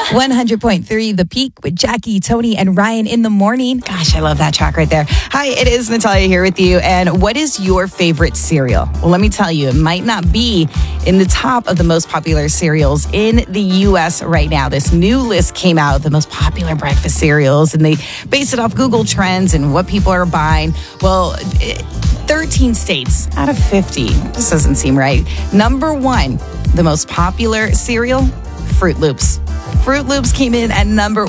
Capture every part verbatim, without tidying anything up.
one hundred point three The Peak with Jackie, Tony, and Ryan in the morning. Gosh, I love that track right there. Hi, it is Natalia here with you. And what is your favorite cereal? Well, let me tell you, it might not be in the top of the most popular cereals in the U S right now. This new list came out of the most popular breakfast cereals, and they based it off Google Trends and what people are buying. Well, thirteen states out of fifty. This doesn't seem right. Number one, the most popular cereal, Fruit Loops. Fruit Loops came in at number...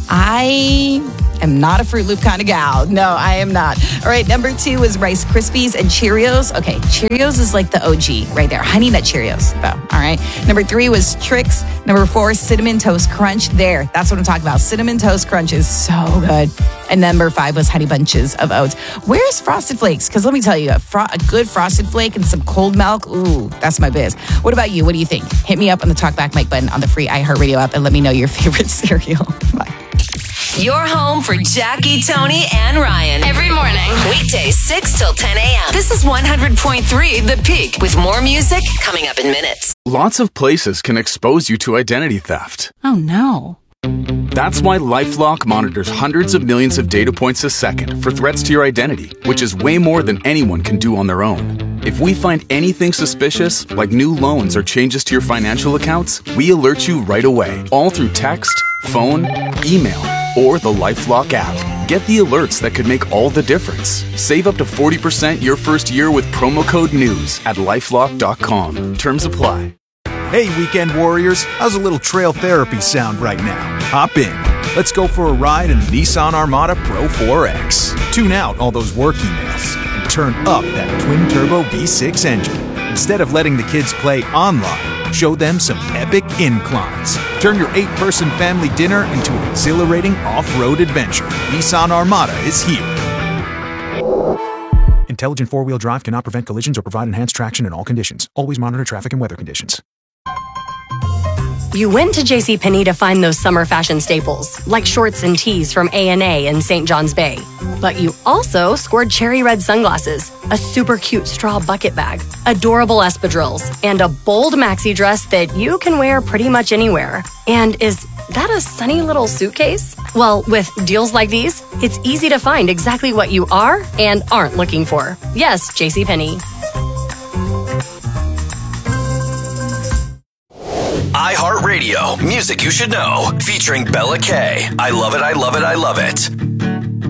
I am not a Fruit Loop kind of gal. No, I am not. All right, number two is Rice Krispies and Cheerios. Okay, Cheerios is like the O G right there. Honey Nut Cheerios, though. All right. Number three was Trix. Number four, Cinnamon Toast Crunch. There, that's what I'm talking about. Cinnamon Toast Crunch is so good. And number five was Honey Bunches of Oats. Where's Frosted Flakes? Because let me tell you, a, fro- a good Frosted Flake and some cold milk, ooh, that's my biz. What about you? What do you think? Hit me up on the Talkback Mike button on the free iHeartRadio app and let me know your favorite cereal. Bye. Your home for Jackie, Tony, and Ryan. Every morning. Weekdays six till ten a.m. This is one hundred point three The Peak with more music coming up in minutes. Lots of places can expose you to identity theft. Oh, no. That's why LifeLock monitors hundreds of millions of data points a second for threats to your identity, which is way more than anyone can do on their own. If we find anything suspicious, like new loans or changes to your financial accounts, we alert you right away, all through text, phone, email, or the LifeLock app. Get the alerts that could make all the difference. Save up to forty percent your first year with promo code NEWS at lifelock dot com. Terms apply. Hey, weekend warriors, how's a little trail therapy sound right now? Hop in. Let's go for a ride in the Nissan Armada Pro four X. Tune out all those work emails and turn up that twin-turbo V six engine. Instead of letting the kids play online, show them some epic inclines. Turn your eight-person family dinner into an exhilarating off-road adventure. Nissan Armada is here. Intelligent four-wheel drive cannot prevent collisions or provide enhanced traction in all conditions. Always monitor traffic and weather conditions. You went to JCPenney to find those summer fashion staples, like shorts and tees from A and A in Saint John's Bay. But you also scored cherry red sunglasses, a super cute straw bucket bag, adorable espadrilles, and a bold maxi dress that you can wear pretty much anywhere. And is that a sunny little suitcase? Well, with deals like these, it's easy to find exactly what you are and aren't looking for. Yes, JCPenney. iHeartRadio, music you should know, featuring Bella K. I love it, I love it, I love it.